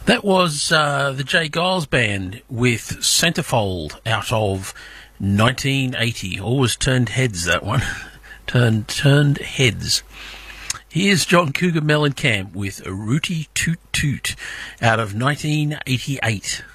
That was the Jay Giles Band with Centerfold out of 1980. Always turned heads, that one. turned heads. Here's John Cougar Mellencamp with Rooty Toot Toot out of 1988.